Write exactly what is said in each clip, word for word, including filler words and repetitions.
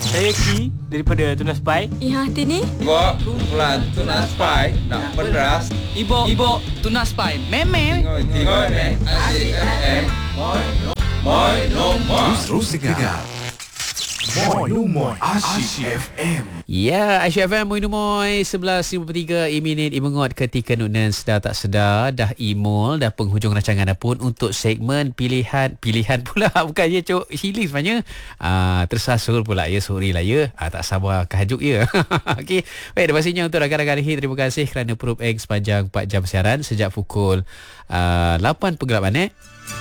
Saya Ki daripada Tunas Pai. Yang hati ni? Ibu, kumpulan Tunas Pai nak peras. Ibu, ibu, Tunas Pai. Memel. Tengok, tengok ni. Asyik F M. Moi, moi, no moi. Terus dengar. Moi no moi Asyik F M. Ya, Asyik F M Moi no moi sebelas lima puluh tiga minit imengot ketika nunan sedar tak sedar dah imul dah penghujung rancangan dah pun untuk segmen pilihan pilihan pula bukannya cok healing sebenarnya. Ah tersasul pula ya, sorry lah ya. Ah tak sabar kehajuk ya. Okey, baik dah pastinya untuk rakan-rakan ini terima kasih kerana Proof X sepanjang empat jam siaran sejak pukul uh, lapan penggelap eh.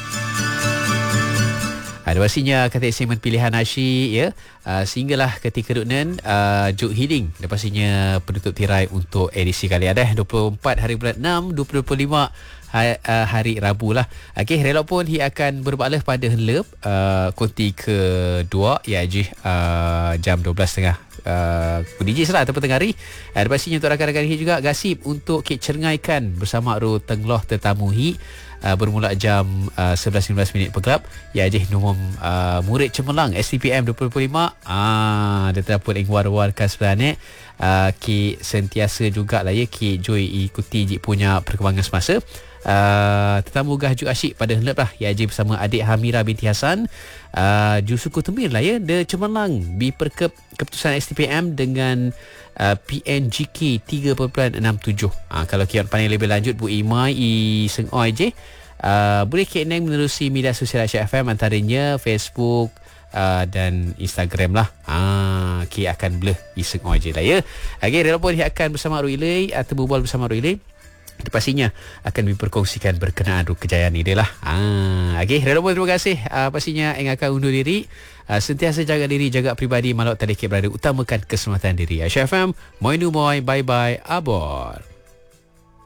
Ada pastinya kata segmen pilihan asyik ya. Uh, sehinggalah ketika Ruknan uh, Juk Healing. Dan pastinya penutup tirai untuk edisi kali ada dua puluh empat hari bulan enam dua ribu dua puluh lima hari, uh, hari Rabu lah. Okey, relok pun dia akan berbalah pada helep uh, konti kedua ya ji uh, jam dua belas tiga puluh Uh, D J salah ataupun tengah hari. Ada pastinya untuk rakan-rakan ini juga gasip untuk kek cernggaikan bersama Ru Tengloh tetamu hi uh, bermula jam uh, sebelas lima belas minit pegelap ya je umum uh, murid cemerlang S T P M dua ribu dua puluh lima ah dia terdapat ing war-warkan sebenarnya uh, ki sentiasa jugalah ya ki joy ikuti jik punya perkembangan semasa. Uh, tetamu gajuk asyik pada helep lah ya je bersama adik Hamira binti Hasan uh, Jusuku Temir lah ya dia cemerlang di perkep keputusan S T P M dengan uh, P N G K tiga perpuluhan enam tujuh. uh, kalau kian pandai lebih lanjut Bu Imai I Seng Oi je uh, boleh K N menerusi media sosial Asyik F M antaranya Facebook uh, dan Instagram lah. Ah, K akan bleh I Seng Oi je lah ya. Okay, walaupun dia akan bersama Ruilay atau berbual bersama Ruilay pastinya akan diperkongsikan berkenaan kejayaan ini lah. Ah, okey, relok terima kasih. Uh, pastinya yang akan undur diri. Uh, sentiasa jaga diri, jaga peribadi, malak tadikit berada, utamakan keselamatan diri. Asyik F M, moi nu moi, bye bye, abor.